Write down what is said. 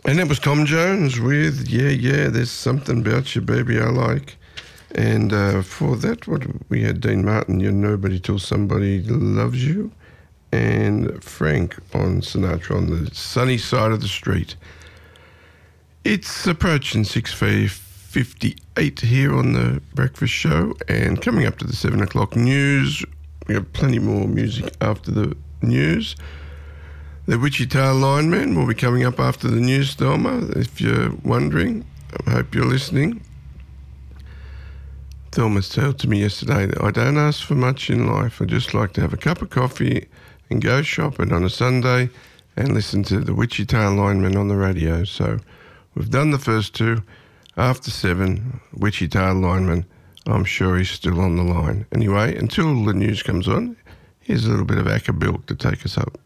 And that was Tom Jones with Yeah, There's Something About You, Baby, I Like. And for that, we had Dean Martin, You're Nobody Till Somebody Loves You. And Frank on Sinatra on the Sunny Side of the Street. It's approaching 6:58 here on the Breakfast Show. And coming up to the 7 o'clock news, we have plenty more music after the news. The Wichita Lineman will be coming up after the news, Thelma, if you're wondering. I hope you're listening. Thelma told to me yesterday that I don't ask for much in life. I just like to have a cup of coffee and go shopping on a Sunday and listen to the Wichita Lineman on the radio. So we've done the first two. After 7, Wichita Lineman, I'm sure he's still on the line. Anyway, until the news comes on, here's a little bit of Acapulco to take us up.